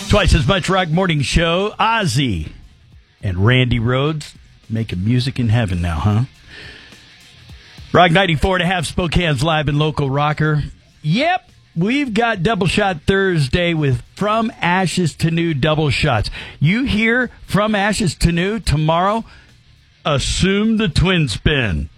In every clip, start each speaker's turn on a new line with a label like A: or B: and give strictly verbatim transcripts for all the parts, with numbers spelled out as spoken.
A: Twice as much rock morning show. Ozzy and Randy Rhoads making music in heaven now, huh? Rock ninety-four and a half, Spokane's live and local rocker. Yep, we've got Double Shot Thursday with From Ashes to New double shots. You hear From Ashes to New tomorrow, assume the twin spin.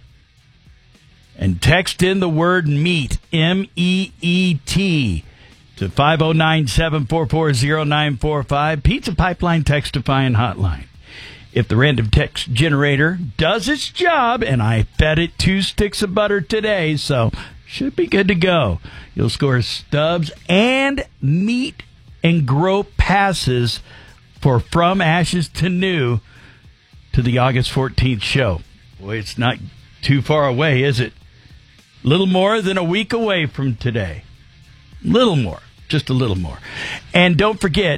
A: And text in the word MEAT, M E E T, to five oh nine, seven four four, oh nine four five, Pizza Pipeline Text-Defying Hotline. If the random text generator does its job, and I fed it two sticks of butter today, so should be good to go, you'll score stubs and meet and grow passes for From Ashes to New to the August fourteenth show. Boy, it's not too far away, is it? Little more than a week away from today. Little more. Just a little more. And don't forget,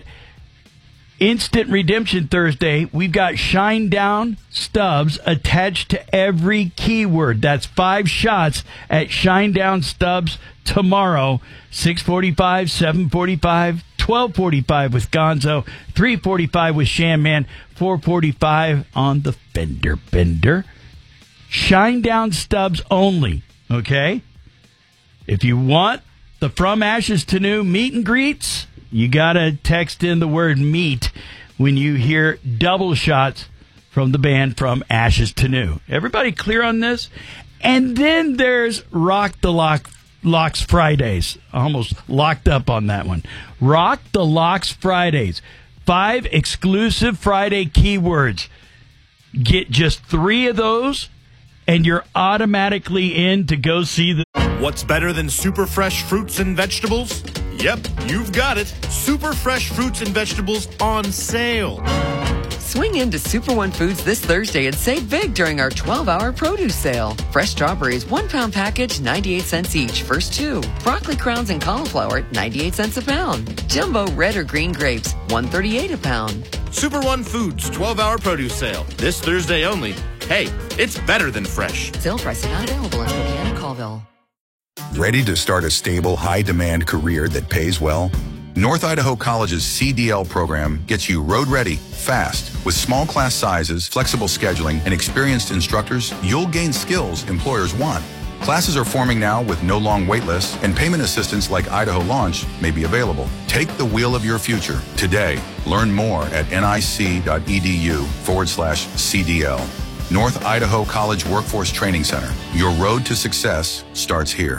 A: Instant Redemption Thursday, we've got Shine Down stubs attached to every keyword. That's five shots at Shine Down stubs tomorrow, six forty-five, seven forty-five, twelve forty-five with Gonzo, three forty-five with Shanman, four forty-five on the Fender Bender. Shine Down stubs only, okay? If you want the From Ashes to New meet and greets, you got to text in the word MEAT when you hear double shots from the band From Ashes to New. Everybody clear on this? And then there's Rock the Lock, Locks Fridays. Almost locked up on that one. Rock the Locks Fridays. Five exclusive Friday keywords. Get just three of those, and you're automatically in to go see the...
B: What's better than super fresh fruits and vegetables? Yep, you've got it. Super fresh fruits and vegetables on sale.
C: Swing into Super One Foods this Thursday and save big during our twelve-hour produce sale. Fresh strawberries, one-pound package, ninety-eight cents each, first two. Broccoli crowns and cauliflower, ninety-eight cents a pound. Jumbo red or green grapes, one thirty-eight a pound.
B: Super One Foods twelve-hour produce sale. This Thursday only. Hey, it's better than fresh.
C: Sale pricing not available in Spokane and Colville.
D: Ready to start a stable, high-demand career that pays well? North Idaho College's C D L program gets you road-ready, fast. With small class sizes, flexible scheduling, and experienced instructors, you'll gain skills employers want. Classes are forming now with no long wait lists, and payment assistance like Idaho Launch may be available. Take the wheel of your future today. Learn more at nic.edu forward slash CDL. North Idaho College Workforce Training Center. Your road to success starts here.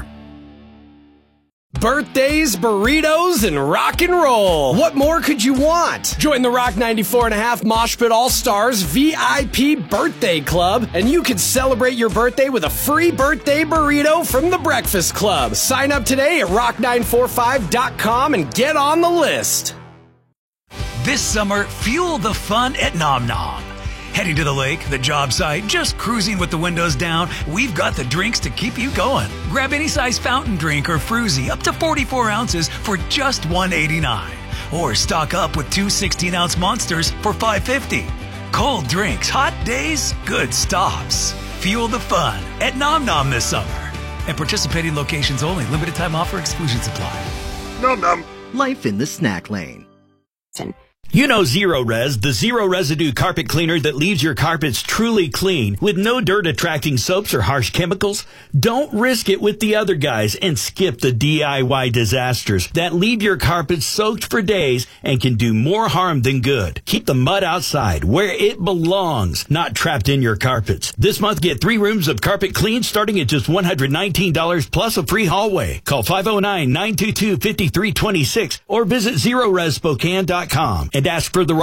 E: Birthdays, burritos, and rock and roll. What more could you want? Join the Rock ninety-four and a half Mosh Pit All-Stars V I P Birthday Club, and you can celebrate your birthday with a free birthday burrito from the Breakfast Club. Sign up today at rock nine four five dot com and get on the list.
F: This summer, fuel the fun at Nom Nom. Heading to the lake, the job site, just cruising with the windows down, we've got the drinks to keep you going. Grab any size fountain drink or fruzy up to forty-four ounces for just one eighty-nine. Or stock up with two sixteen-ounce monsters for five fifty. Cold drinks, hot days, good stops. Fuel the fun at Nom Nom this summer. And participating locations only. Limited time offer, exclusions apply.
B: Nom Nom.
G: Life in the snack lane.
A: You know Zero Res, the zero residue carpet cleaner that leaves your carpets truly clean with no dirt attracting soaps or harsh chemicals. Don't risk it with the other guys and skip the D I Y disasters that leave your carpets soaked for days and can do more harm than good. Keep the mud outside where it belongs, not trapped in your carpets. This month, get three rooms of carpet clean starting at just one hundred nineteen dollars plus a free hallway. Call five oh nine, nine two two, five three two six or visit zero res spokane dot com and ask for the